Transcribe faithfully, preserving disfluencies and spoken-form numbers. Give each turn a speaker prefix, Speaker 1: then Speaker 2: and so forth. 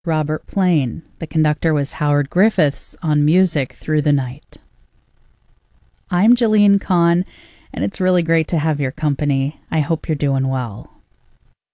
Speaker 1: Robert Plain. The conductor was Howard Griffiths on Music Through the Night. I'm Jalene Kahn, and it's really great to have your company. I hope you're doing well.